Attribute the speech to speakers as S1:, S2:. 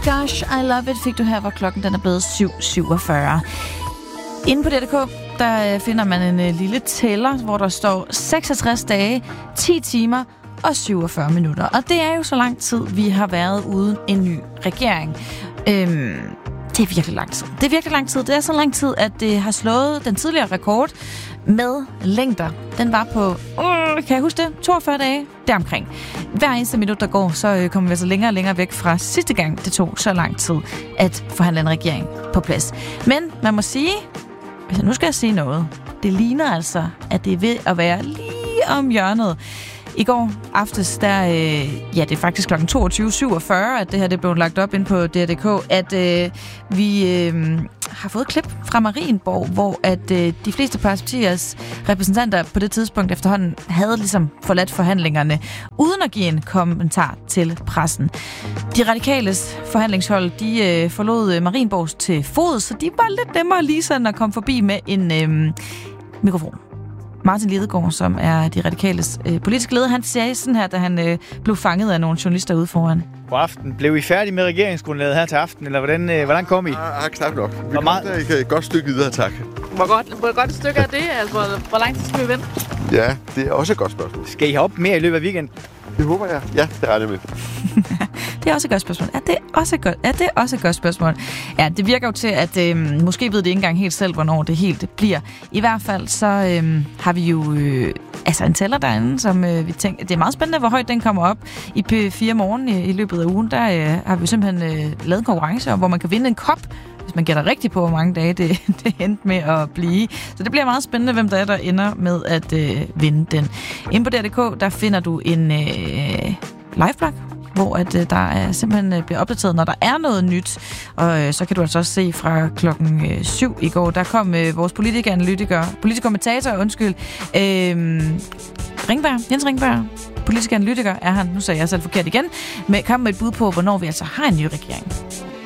S1: Gosh, I love it, fik du her, hvor klokken den er blevet 7:47. Inde på DRK, der finder man en lille tæller, hvor der står 66 dage, 10 timer og 47 minutter. Og det er jo så lang tid, vi har været uden en ny regering. Det er virkelig lang tid. Det er virkelig lang tid. Det er så lang tid, at det har slået den tidligere rekord med længder. Den var på, kan jeg huske det? 42 dage deromkring. Hver eneste minut, der går, så kommer vi altså længere og længere væk fra sidste gang, det tog så lang tid at forhandle en regering på plads. Men man må sige, nu skal jeg sige noget. Det ligner altså, at det er ved at være lige om hjørnet. I går aftes, der, det er faktisk kl. 22:47, at det her det blev lagt op ind på DRK, at vi har fået et klip fra Marienborg, hvor at de fleste partiers repræsentanter på det tidspunkt efterhånden havde ligesom forladt forhandlingerne, uden at give en kommentar til pressen. De radikales forhandlingshold, de forlod Marienborg til fod, så de var lidt nemmere lige sådan at komme forbi med en mikrofon. Martin Lidegaard, som er de radikales politiske leder, han sagde sådan her, da han blev fanget af nogle journalister ude foran.
S2: God aften. Blev I færdige med regeringsgrundlaget her til aften, eller hvordan kom I?
S3: Ja, knap nok. Vi kommer et godt stykke videre, tak.
S4: Hvor godt et stykke er det? Altså, hvor lang tid skal vi vente?
S3: Ja, det er også et godt spørgsmål.
S2: Skal I op mere i løbet af weekenden?
S3: Det håber jeg. Ja, det regner jeg med.
S1: Det er også et godt spørgsmål. Det er også et godt spørgsmål. Ja, det virker jo til, at måske ved det ikke engang helt selv, hvornår det helt bliver. I hvert fald så har vi jo en tæller derinde, som vi tænker, det er meget spændende, hvor højt den kommer op i P4 Morgen i løbet af ugen. Der har vi simpelthen lavet en konkurrence, hvor man kan vinde en kop, hvis man gætter rigtigt på, hvor mange dage det endte med at blive. Så det bliver meget spændende, hvem der er, der ender med at vinde den. Inde på DRK, der finder du en liveblog, hvor at der er simpelthen bliver opdateret, når der er noget nyt. Og så kan du altså også se fra klokken 7 i går, der kom vores politikommentator, Jens Ringberg, politisk analytiker er han, nu sagde jeg selv forkert igen, kom med et bud på, hvornår vi altså har en ny regering.